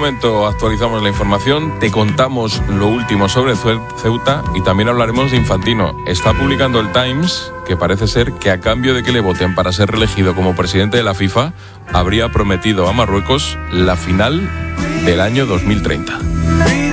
momento actualizamos la información, te contamos lo último sobre Ceuta y también hablaremos de Infantino. Está publicando el Times que parece ser que a cambio de que le voten para ser reelegido como presidente de la FIFA, habría prometido a Marruecos la final del año 2030.